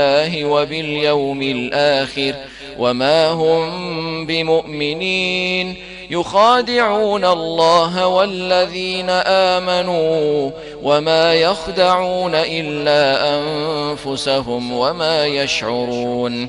بالله وباليوم الآخر وما هم بمؤمنين يخادعون الله والذين آمنوا وما يخدعون إلا أنفسهم وما يشعرون